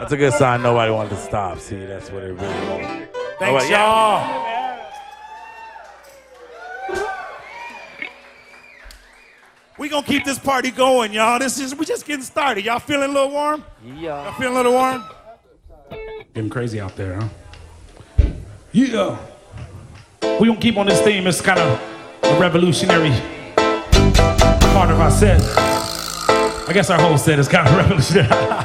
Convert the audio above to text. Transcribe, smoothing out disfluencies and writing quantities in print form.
That's a good sign nobody wanted to stop. See, that's what it really was. Thanks, y'all. We gonna keep this party going, y'all. We just getting started. Y'all feeling a little warm? Yeah. Y'all feeling a little warm? Getting crazy out there, huh? Yeah. We gonna keep on this theme. It's kind of a revolutionary part of our set. I guess our whole set is kind of revolutionary.